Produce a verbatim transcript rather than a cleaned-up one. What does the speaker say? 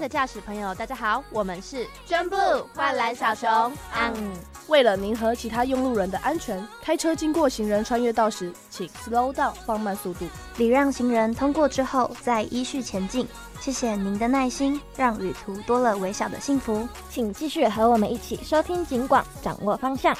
的驾驶朋友，大家好，我们是真 blue 幻蓝小熊。嗯， 为了您和其他用路人的安全，开车经过行人穿越道时，请 slow down 放慢速度， 礼让行人通过之后再依序前进。谢谢您的耐心，让旅途多了微小的幸福。 请继续和我们一起收听警广，掌握方向。